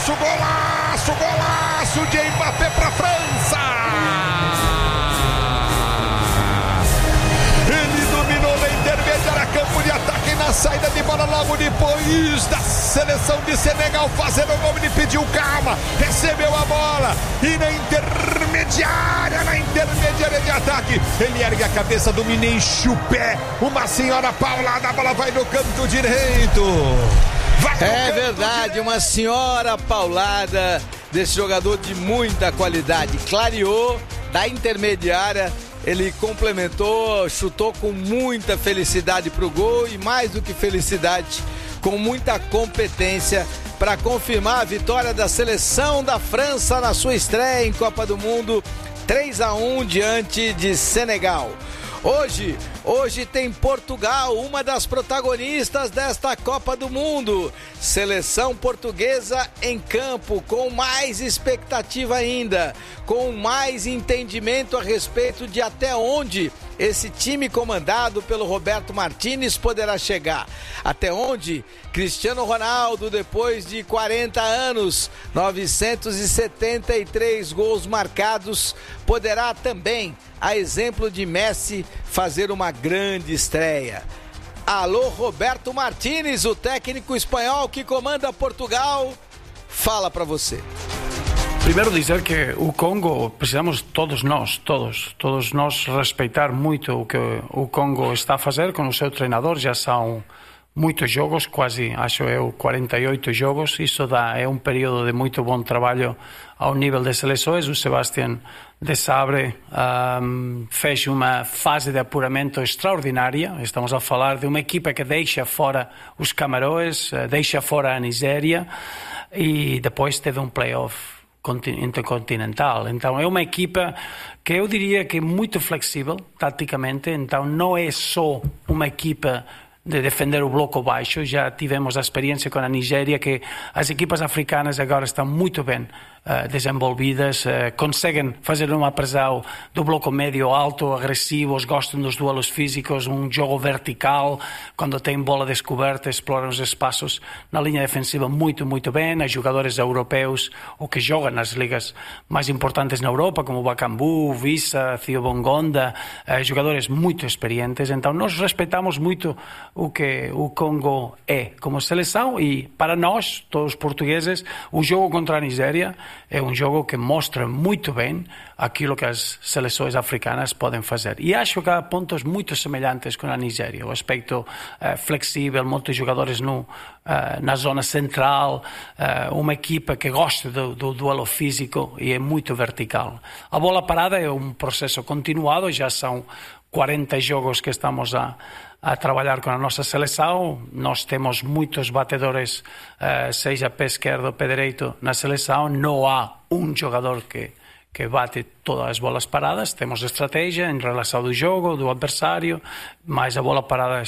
Golaço de Mbappé para a França. Ele dominou na intermediária, campo de ataque, na saída de bola logo depois da seleção de Senegal fazer o gol. Ele pediu calma, recebeu a bola e na intermediária de ataque, ele ergue a cabeça, domina, enche o pé, uma senhora paulada, a bola vai no canto direito. É verdade, uma senhora paulada desse jogador de muita qualidade. Clareou da intermediária, ele complementou, chutou com muita felicidade pro gol e mais do que felicidade, com muita competência para confirmar a vitória da seleção da França na sua estreia em Copa do Mundo, 3-1 diante de Senegal. Hoje tem Portugal, uma das protagonistas desta Copa do Mundo. Seleção portuguesa em campo, com mais expectativa ainda, com mais entendimento a respeito de até onde esse time comandado pelo Roberto Martínez poderá chegar. Até onde Cristiano Ronaldo, depois de 40 anos, 973 gols marcados, poderá também, a exemplo de Messi, fazer uma grande estreia. Alô, Roberto Martínez, o técnico espanhol que comanda Portugal, fala para você. Primeiro dizer que o Congo, precisamos todos nós respeitar muito o que o Congo está a fazer com o seu treinador. Já são muitos jogos, quase, acho eu, 48 jogos. Isso é um período de muito bom trabalho ao nível das seleções. O Sebastián de Sabre fez uma fase de apuramento extraordinária. Estamos a falar de uma equipa que deixa fora os Camarões, deixa fora a Nigéria e depois teve um play-off intercontinental. Então é uma equipa que eu diria que é muito flexível taticamente, então não é só uma equipa de defender o bloco baixo. Já tivemos a experiência com a Nigéria, que as equipas africanas agora estão muito bem desenvolvidas, conseguem fazer uma pressão do bloco médio alto, agressivos, gostam dos duelos físicos, um jogo vertical, quando tem bola descoberta, exploram os espaços na linha defensiva muito bem. Há jogadores europeus ou que jogam nas ligas mais importantes na Europa, como Bakambu, Vissa, Theo Bongonda, jogadores muito experientes. Então nós respeitamos muito o que o Congo é como seleção e para nós, todos os portugueses, o jogo contra a Nigéria é um jogo que mostra muito bem aquilo que as seleções africanas podem fazer. E acho que há pontos muito semelhantes com a Nigéria. O aspecto flexível, muitos jogadores na zona central, uma equipa que gosta do duelo físico e é muito vertical. A bola parada é um processo continuado, já são 40 jogos que estamos a trabalhar com a nossa seleção. Nós temos muitos batedores, seja pé esquerdo ou pé direito na seleção. Não há um jogador que bate todas as bolas paradas. Temos estratégia em relação ao jogo, do adversário, mas a bola parada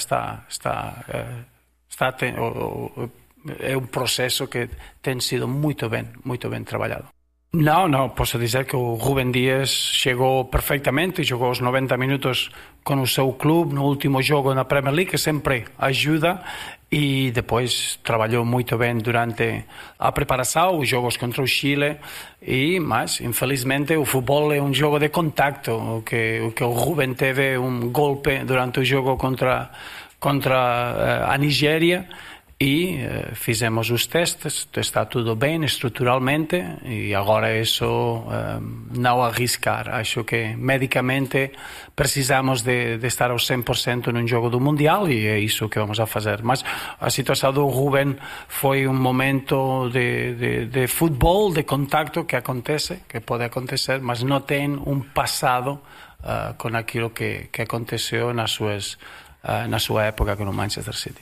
é um processo que tem sido muito bem trabalhado. Não, posso dizer que o Rúben Dias chegou perfeitamente, jogou os 90 minutos com o seu clube no último jogo na Premier League, que sempre ajuda, e depois trabalhou muito bem durante a preparação, os jogos contra o Chile, mas infelizmente o futebol é um jogo de contacto. O que o Rúben teve um golpe durante o jogo contra a Nigéria, e fizemos os testes, está tudo bem estruturalmente e agora é só não arriscar. Acho que medicamente precisamos de estar ao 100% num jogo do Mundial e é isso que vamos a fazer. Mas a situação do Rúben foi um momento de futebol, de contacto que acontece, que pode acontecer, mas não tem um passado com aquilo que aconteceu na sua época com o Manchester City.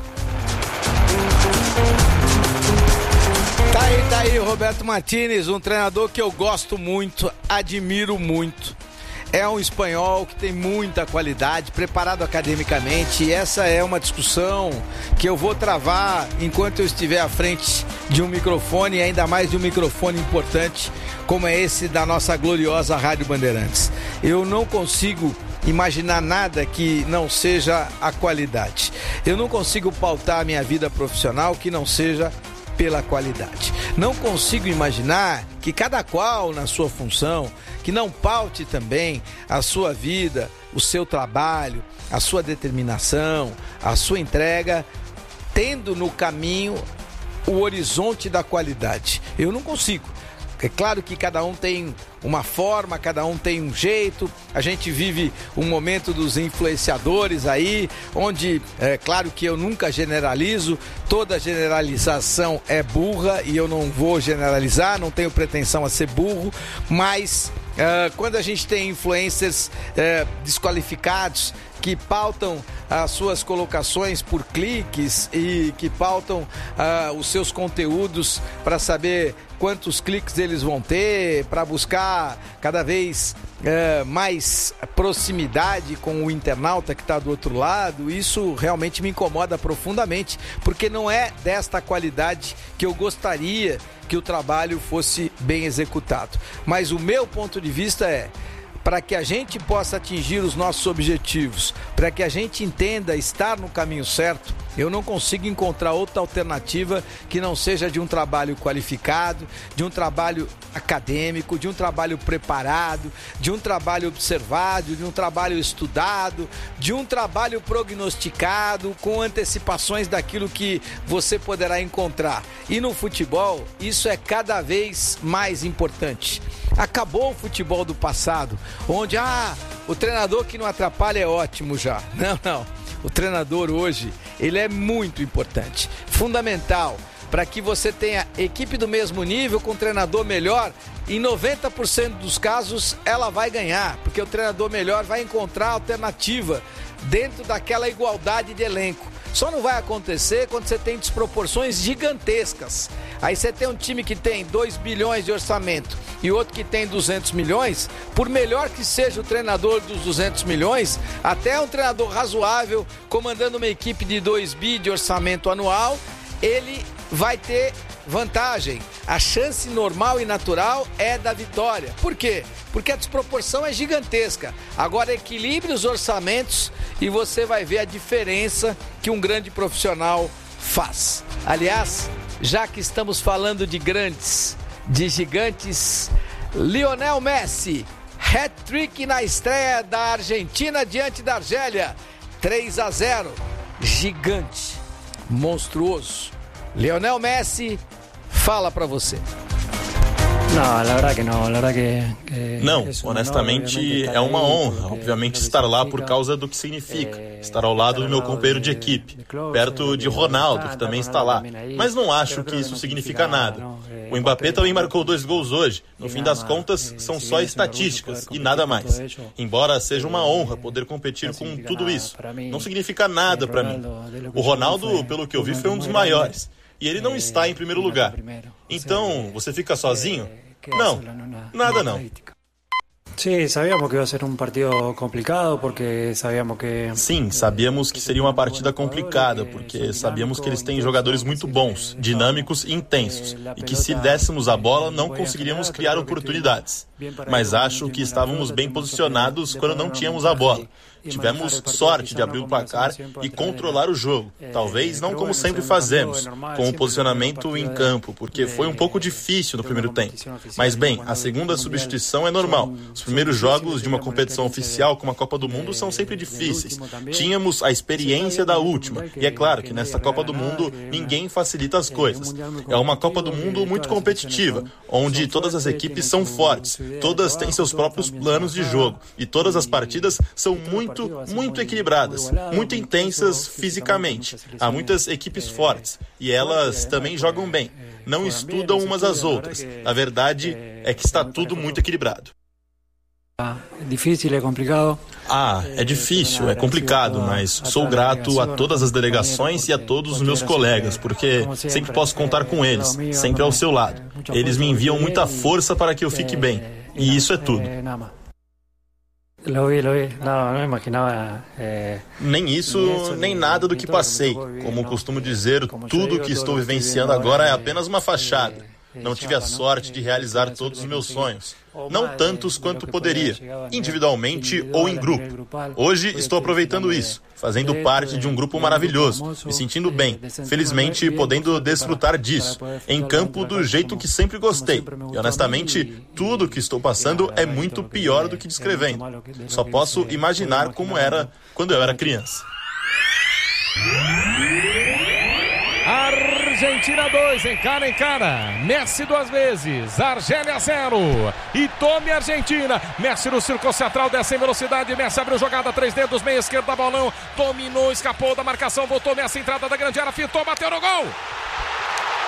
Tá aí Roberto Martínez, um treinador que eu gosto muito, admiro muito. É um espanhol que tem muita qualidade, preparado academicamente, e essa é uma discussão que eu vou travar enquanto eu estiver à frente de um microfone, e ainda mais de um microfone importante como é esse da nossa gloriosa Rádio Bandeirantes. Eu não consigo imaginar nada que não seja a qualidade. Eu não consigo pautar a minha vida profissional que não seja pela qualidade. Não consigo imaginar que cada qual na sua função, que não paute também a sua vida, o seu trabalho, a sua determinação, a sua entrega, tendo no caminho o horizonte da qualidade. Eu não consigo. É claro que cada um tem uma forma, cada um tem um jeito. A gente vive um momento dos influenciadores aí, onde é claro que eu nunca generalizo, toda generalização é burra e eu não vou generalizar, não tenho pretensão a ser burro, mas quando a gente tem influencers desqualificados, que pautam as suas colocações por cliques e que pautam os seus conteúdos para saber quantos cliques eles vão ter, para buscar cada vez mais proximidade com o internauta que está do outro lado. Isso realmente me incomoda profundamente, porque não é desta qualidade que eu gostaria que o trabalho fosse bem executado. Mas o meu ponto de vista é: para que a gente possa atingir os nossos objetivos, para que a gente entenda estar no caminho certo, eu não consigo encontrar outra alternativa que não seja de um trabalho qualificado, de um trabalho acadêmico, de um trabalho preparado, de um trabalho observado, de um trabalho estudado, de um trabalho prognosticado, com antecipações daquilo que você poderá encontrar. E no futebol, isso é cada vez mais importante. Acabou o futebol do passado, onde o treinador que não atrapalha é ótimo já. Não. O treinador hoje, ele é muito importante, fundamental, para que você tenha equipe do mesmo nível com treinador melhor. Em 90% dos casos ela vai ganhar, porque o treinador melhor vai encontrar alternativa dentro daquela igualdade de elenco. Só não vai acontecer quando você tem desproporções gigantescas. Aí você tem um time que tem 2 bilhões de orçamento e outro que tem 200 milhões, por melhor que seja o treinador dos 200 milhões, até um treinador razoável, comandando uma equipe de 2 bi de orçamento anual, ele vai ter vantagem. A chance normal e natural é da vitória. Por quê? Porque a desproporção é gigantesca. Agora equilibre os orçamentos e você vai ver a diferença que um grande profissional faz. Aliás, já que estamos falando de grandes, de gigantes, Lionel Messi, hat-trick na estreia da Argentina diante da Argélia, 3-0, gigante, monstruoso. Lionel Messi fala pra você. Não, honestamente é uma honra, obviamente, estar lá por causa do que significa, estar ao lado do meu companheiro de equipe, perto de Ronaldo, que também está lá, mas não acho que isso significa nada. O Mbappé também marcou 2 gols hoje, no fim das contas são só estatísticas e nada mais. Embora seja uma honra poder competir com tudo isso, não significa nada para mim. O Ronaldo, pelo que eu vi, foi um dos maiores. E ele não está em primeiro lugar. Então, você fica sozinho? Não, nada não. Sim, sabíamos que ia ser um partido complicado, porque sabíamos que... Sim, sabíamos que seria uma partida complicada, porque sabíamos que eles têm jogadores muito bons, dinâmicos e intensos, e que se dessemos a bola não conseguiríamos criar oportunidades. Mas acho que estávamos bem posicionados quando não tínhamos a bola. Tivemos sorte de abrir o placar e controlar o jogo. Talvez não como sempre fazemos, com o posicionamento em campo, porque foi um pouco difícil no primeiro tempo. Mas bem, a segunda substituição é normal. Os primeiros jogos de uma competição oficial como a Copa do Mundo são sempre difíceis. Tínhamos a experiência da última, e é claro que nesta Copa do Mundo ninguém facilita as coisas. É uma Copa do Mundo muito competitiva, onde todas as equipes são fortes, todas têm seus próprios planos de jogo, e todas as partidas são muito equilibradas, muito intensas fisicamente. Há muitas equipes fortes e elas também jogam bem. Não estudam umas às outras. A verdade é que está tudo muito equilibrado. Difícil, é complicado. É difícil, é complicado, mas sou grato a todas as delegações e a todos os meus colegas, porque sempre posso contar com eles, sempre ao seu lado. Eles me enviam muita força para que eu fique bem, e isso é tudo. Lo vi. Não imaginava. Nem isso, nem nada do que passei. Como costumo dizer, tudo que estou vivenciando agora é apenas uma fachada. Não tive a sorte de realizar todos os meus sonhos. Não tantos quanto poderia, individualmente ou em grupo. Hoje estou aproveitando isso, fazendo parte de um grupo maravilhoso, me sentindo bem, felizmente podendo desfrutar disso, em campo do jeito que sempre gostei. E honestamente, tudo que estou passando é muito pior do que descrevendo. Só posso imaginar como era quando eu era criança. Argentina 2, encara. Messi 2 vezes, Argélia 0. E tome Argentina. Messi no círculo central, desce em velocidade. Messi abriu jogada, 3 dedos, meia esquerda, bolão. Dominou, escapou da marcação, voltou Messi, entrada da grande área, fitou, bateu no gol.